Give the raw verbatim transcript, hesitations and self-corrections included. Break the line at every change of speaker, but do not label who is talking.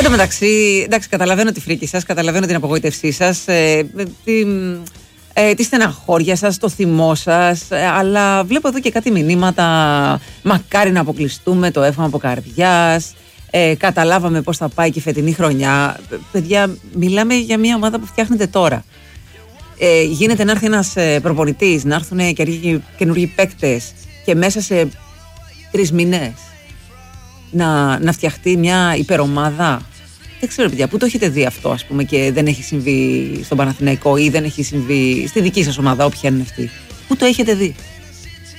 τω μεταξύ, εντάξει, καταλαβαίνω τη φρίκη σας, καταλαβαίνω την απογοήτευσή σας, ε, τη, ε, τη στεναχώρια σας, το θυμό σας, ε, αλλά βλέπω εδώ και κάτι μηνύματα. Μακάρι να αποκλειστούμε, το εύχομαι από καρδιάς. Ε, καταλάβαμε πώς θα πάει και η φετινή χρονιά. Παιδιά, μιλάμε για μια ομάδα που φτιάχνεται τώρα. Ε, γίνεται να έρθει ένας ε, προπονητής, να έρθουν καινούργιοι παίκτες και μέσα σε τρεις μήνες να, να φτιαχτεί μια υπερομάδα. Δεν ξέρω, παιδιά, πού το έχετε δει αυτό, ας πούμε, και δεν έχει συμβεί στον Παναθηναϊκό ή δεν έχει συμβεί στη δική σας ομάδα, όποια είναι αυτή. Πού το έχετε δει?